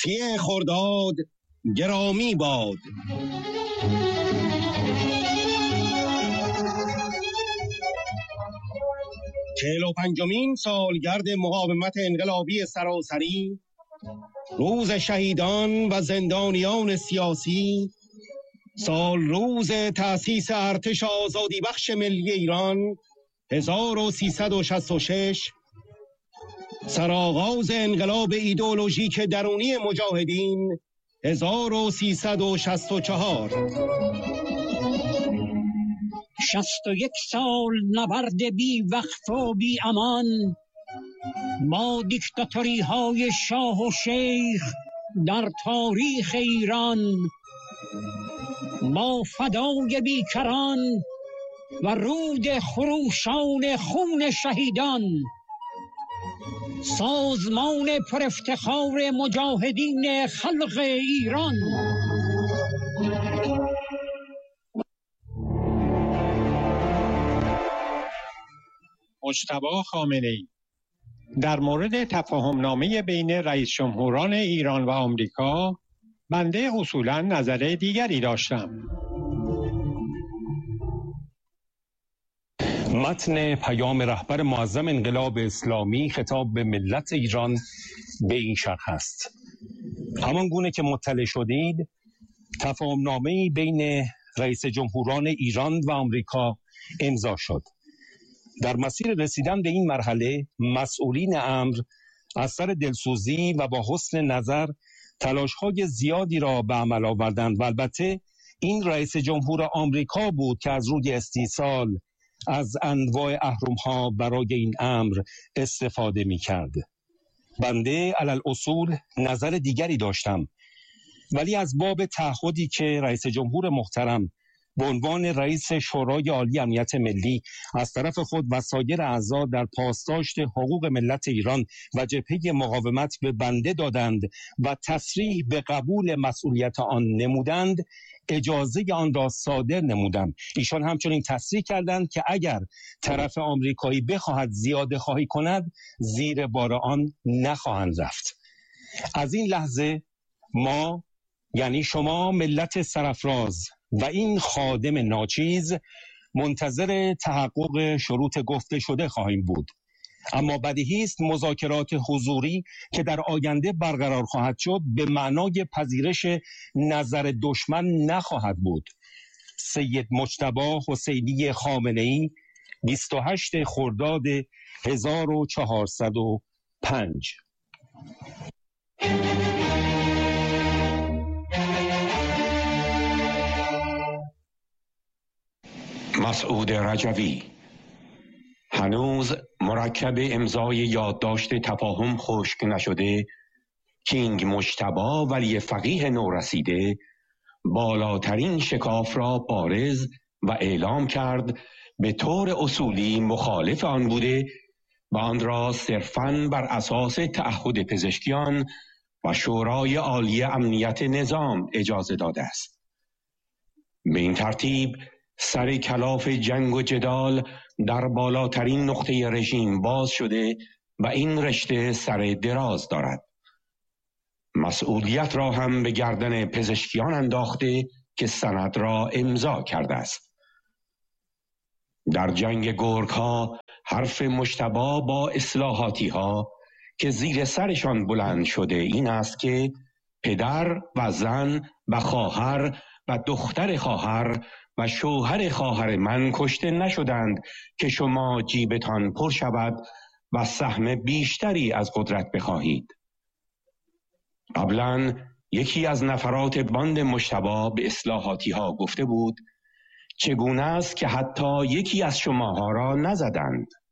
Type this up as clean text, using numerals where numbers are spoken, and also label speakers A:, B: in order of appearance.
A: سی خرداد گرامی باد. چهل و پنجمین سالگرد مقاومت انقلابی سراسری، روز شهیدان و زندانیان سیاسی، سال روز تأسیس ارتش آزادی بخش ملی ایران 1366، سرآغاز انقلاب ایدئولوژیک درونی مجاهدین 1364.
B: 61 سال نبرد بی وقف و بی امان با دیکتاتوری های شاه و شیخ در تاریخ ایران، با فدای بیکران و رود خروشان خون شهیدان، سازمان پر افتخار مجاهدین خلق ایران.
C: مجتبی خامنه‌ای در مورد تفاهم‌نامه بین رئیس جمهوران ایران و آمریکا بنده اصولاً نظر دیگری داشتم.
D: متن پیام رهبر معظم انقلاب اسلامی خطاب به ملت ایران به این شرح است: همان گونه که مطلع شدید، تفاهم‌نامه‌ای بین رئیس جمهوران ایران و آمریکا امضا شد. در مسیر رسیدن به این مرحله مسئولین امر از سر دلسوزی و با حسن نظر تلاش‌های زیادی را به عمل آوردند و البته این رئیس جمهور آمریکا بود که از روی استیصال از انواع اهرم‌ها برای این امر استفاده می‌کرد. بنده علل اصول نظر دیگری داشتم، ولی از باب تعهدی که رئیس جمهور محترم به عنوان رئیس شورای عالی امنیت ملی از طرف خود و سایر اعضا در پاسداشت حقوق ملت ایران و جبهه مقاومت به بنده دادند و تصریح به قبول مسئولیت آن نمودند، اجازه آن را صادر نمودم. ایشان همچنین تصریح کردند که اگر طرف آمریکایی بخواهد زیاده خواهی کند، زیر بار آن نخواهند رفت. از این لحظه ما، یعنی شما ملت سرافراز و این خادم ناچیز، منتظر تحقق شروط گفته شده خواهیم بود. اما بدیهی است مذاکرات حضوری که در آینده برقرار خواهد شد به معنای پذیرش نظر دشمن نخواهد بود. سید مجتبی حسینی خامنه‌ای، 28 خرداد 1405.
E: مسعود رجوی: هنوز مرکب امضای یادداشت تفاهم خشک نشده، کینگ مجتبی ولی فقیه نورسیده بالاترین شکاف را بارز و اعلام کرد به طور اصولی مخالف آن بوده و آن را صرفاً بر اساس تعهد پزشکیان و شورای عالی امنیت نظام اجازه داده است. به این ترتیب سر کلاف جنگ و جدال در بالاترین نقطه رژیم باز شده و این رشته سر دراز دارد. مسئولیت را هم به گردن پزشکیان انداخته که سند را امضا کرده است. در جنگ گرگ ها حرف مجتبی با اصلاحاتی ها که زیر سرشان بلند شده این است که پدر و زن و خواهر و دختر خواهر و شوهر خواهر من کشته نشدند که شما جیبتان پر شود و سهم بیشتری از قدرت بخواهید. قبلا یکی از نفرات باند مجتبی به اصلاحاتی ها گفته بود چگونه است که حتی یکی از شماها را نزدند.